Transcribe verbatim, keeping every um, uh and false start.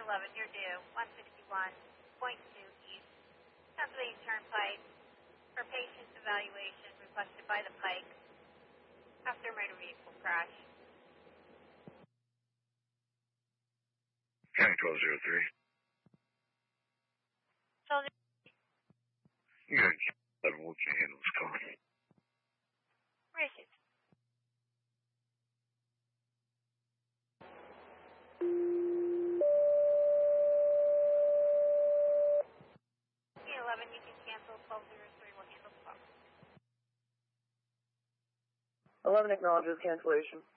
eleven, you're due one sixty-one point two East Pennsylvania Turnpike for patient's evaluation requested by the Pike after motor vehicle crash. County twelve oh three. Soldier. You got eleven, what can you handle this call? Where is it? eleven, you can cancel. twelve oh three will handle the call. eleven acknowledges cancellation.